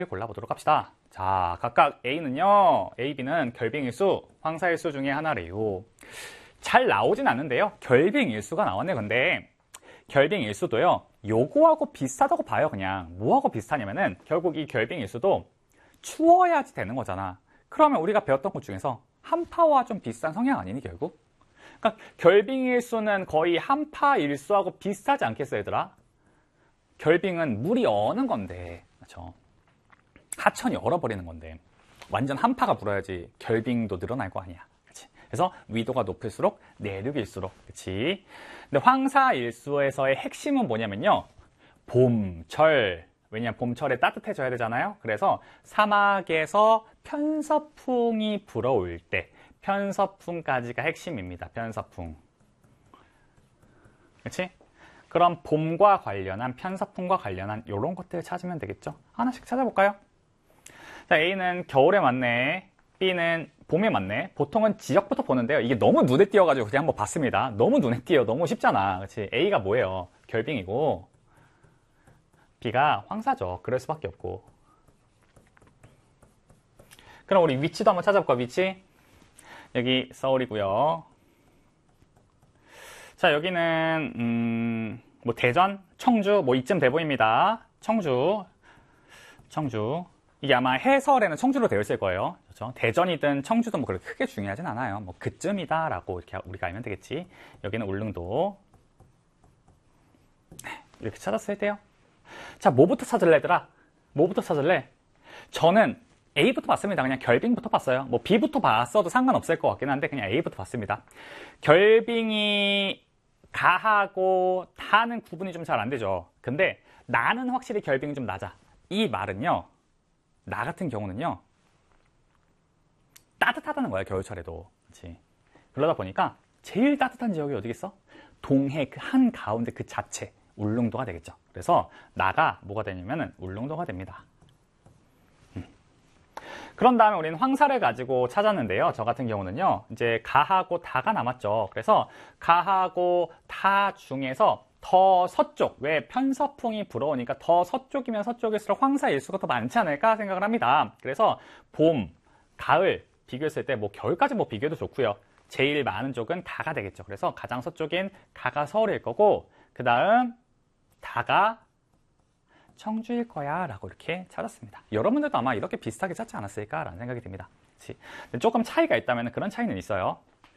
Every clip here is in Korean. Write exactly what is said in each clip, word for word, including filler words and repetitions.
골라보도록 합시다. 자, 각각 A는요, A, B는 결빙일수, 황사일수 중에 하나래요. 잘 나오진 않는데요. 결빙일수가 나왔네. 근데 결빙일수도요, 요거하고 비슷하다고 봐요. 그냥 뭐하고 비슷하냐면은 결국 이 결빙일수도 추워야지 되는 거잖아. 그러면 우리가 배웠던 것 중에서 한파와 좀 비슷한 성향 아니니 결국? 그러니까 결빙일수는 거의 한파일수하고 비슷하지 않겠어 얘들아? 결빙은 물이 어는 건데, 그렇죠? 하천이 얼어버리는 건데 완전 한파가 불어야지 결빙도 늘어날 거 아니야. 그치? 그래서 위도가 높을수록 내륙일수록, 그치? 근데 황사일수에서의 핵심은 뭐냐면요, 봄철. 왜냐면 봄철에 따뜻해져야 되잖아요. 그래서 사막에서 편서풍이 불어올 때, 편서풍까지가 핵심입니다. 편서풍. 그치? 그럼 봄과 관련한, 편서풍과 관련한 이런 것들을 찾으면 되겠죠. 하나씩 찾아볼까요? 자, A는 겨울에 맞네, B는 봄에 맞네. 보통은 지역부터 보는데요. 이게 너무 눈에 띄어가지고 그냥 한번 봤습니다. 너무 눈에 띄어, 너무 쉽잖아. 그치? A가 뭐예요? 결빙이고 B가 황사죠. 그럴 수밖에 없고. 그럼 우리 위치도 한번 찾아볼까? 위치. 여기 서울이고요. 자, 여기는 음, 뭐 대전, 청주 뭐 이쯤 돼 보입니다. 청주, 청주. 이게 아마 해설에는 청주로 되어 있을 거예요. 그렇죠? 대전이든 청주도 뭐 그렇게 크게 중요하진 않아요. 뭐 그쯤이다라고 이렇게 우리가 알면 되겠지. 여기는 울릉도. 이렇게 찾았을 때요. 자, 뭐부터 찾을래, 얘들아? 뭐부터 찾을래? 저는 A부터 봤습니다. 그냥 결빙부터 봤어요. 뭐 B부터 봤어도 상관없을 것 같긴 한데 그냥 A부터 봤습니다. 결빙이 가하고 타는 구분이 좀 잘 안 되죠. 근데 나는 확실히 결빙이 좀 낮아. 이 말은요, 나 같은 경우는요, 따뜻하다는 거야, 겨울철에도. 그렇지? 그러다 보니까 제일 따뜻한 지역이 어디겠어? 동해 그 한 가운데 그 자체, 울릉도가 되겠죠. 그래서 나가 뭐가 되냐면은 울릉도가 됩니다. 음. 그런 다음에 우리는 황사를 가지고 찾았는데요. 저 같은 경우는요, 이제 가하고 다가 남았죠. 그래서 가하고 다 중에서 더 서쪽, 왜 편서풍이 불어오니까 더 서쪽이면 서쪽일수록 황사일수가 더 많지 않을까 생각을 합니다. 그래서 봄, 가을 비교했을 때 뭐 겨울까지 뭐 비교해도 좋고요. 제일 많은 쪽은 가가 되겠죠. 그래서 가장 서쪽인 가가 서울일 거고, 그 다음 다가 청주일 거야 라고 이렇게 찾았습니다. 여러분들도 아마 이렇게 비슷하게 찾지 않았을까라는 생각이 듭니다. 그치? 조금 차이가 있다면 그런 차이는 있어요.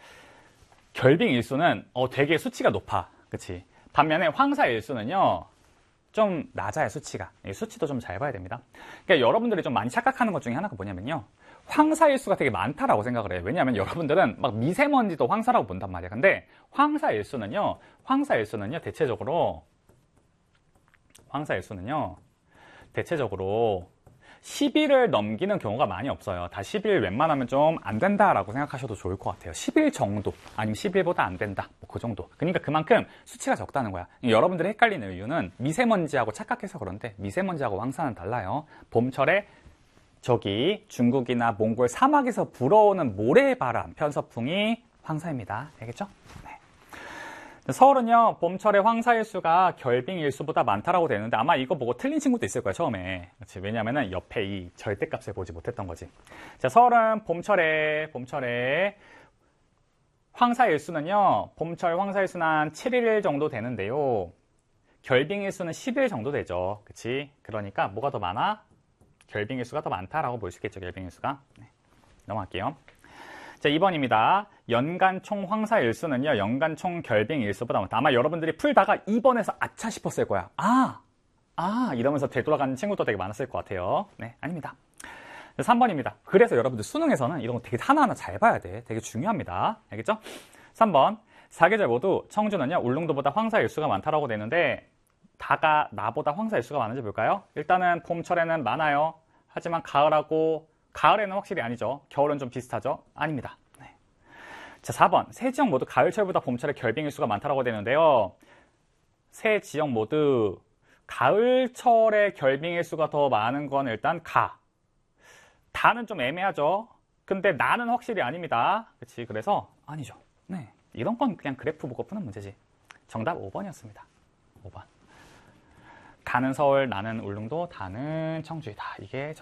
결빙일수는 어, 되게 수치가 높아. 그치? 반면에 황사일수는요, 좀 낮아요, 수치가. 수치도 좀 잘 봐야 됩니다. 그러니까 여러분들이 좀 많이 착각하는 것 중에 하나가 뭐냐면요, 황사일수가 되게 많다라고 생각을 해요. 왜냐하면 여러분들은 막 미세먼지도 황사라고 본단 말이야. 근데 황사일수는요, 황사일수는요, 대체적으로, 황사일수는요, 대체적으로 십 일을 넘기는 경우가 많이 없어요. 다 십 일 웬만하면 좀 안 된다라고 생각하셔도 좋을 것 같아요. 십 일 정도, 아니면 십 일보다 안 된다, 뭐 그 정도. 그러니까 그만큼 수치가 적다는 거야. 여러분들이 헷갈리는 이유는 미세먼지하고 착각해서 그런데 미세먼지하고 황사는 달라요. 봄철에 저기 중국이나 몽골 사막에서 불어오는 모래바람, 편서풍이 황사입니다. 알겠죠? 네. 서울은요, 봄철에 황사일수가 결빙일수보다 많다라고 되는데 아마 이거 보고 틀린 친구도 있을 거야, 처음에. 그렇지? 왜냐면은 옆에 이 절대값을 보지 못했던 거지. 자, 서울은 봄철에, 봄철에 황사일수는요, 봄철 황사일수는 한 칠 일 정도 되는데요. 결빙일수는 십 일 정도 되죠. 그치? 그러니까 뭐가 더 많아? 결빙일수가 더 많다라고 볼 수 있겠죠, 결빙일수가. 네. 넘어갈게요. 자, 이 번입니다. 연간 총 황사일수는요, 연간 총 결빙일수보다 많다. 아마 여러분들이 풀다가 이 번에서 아차 싶었을 거야. 아, 아, 이러면서 되돌아가는 친구도 되게 많았을 것 같아요. 네, 아닙니다. 삼 번입니다. 그래서 여러분들 수능에서는 이런 거 되게 하나하나 잘 봐야 돼. 되게 중요합니다. 알겠죠? 삼 번. 사계절 모두 청주는요, 울릉도보다 황사일수가 많다라고 되는데, 다가 나보다 황사일수가 많은지 볼까요? 일단은 봄철에는 많아요. 하지만 가을하고, 가을에는 확실히 아니죠. 겨울은 좀 비슷하죠? 아닙니다. 네. 자, 사 번. 세 지역 모두 가을철보다 봄철에 결빙일수가 많다라고 되는데요. 세 지역 모두 가을철에 결빙일수가 더 많은 건 일단 가. 다는 좀 애매하죠. 근데 나는 확실히 아닙니다. 그치? 그래서 아니죠. 네. 이런 건 그냥 그래프 보고 푸는 문제지. 정답 오 번이었습니다. 오 번. 가는 서울, 나는 울릉도, 다는 청주이다. 이게